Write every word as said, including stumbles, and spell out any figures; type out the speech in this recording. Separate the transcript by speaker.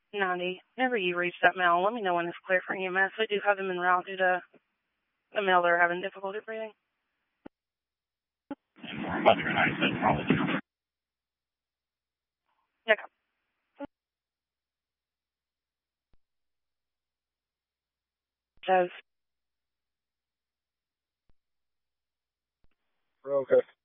Speaker 1: ninety. Whenever you reach that mail, let me know when it's clear for E M S. We do have them en route due to a mail they're having difficulty breathing.
Speaker 2: Mother and I said probably.
Speaker 1: Okay. Says.
Speaker 3: Okay.